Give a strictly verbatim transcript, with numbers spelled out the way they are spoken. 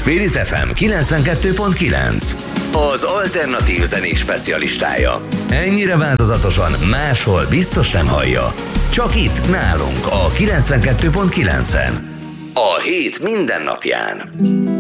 Spirit ef em kilencvenkettő pont kilenc, az alternatív zenés specialistája. Ennyire változatosan máshol biztos nem hallja. Csak itt nálunk a kilencvenkettő pont kilencen. A hét minden napján.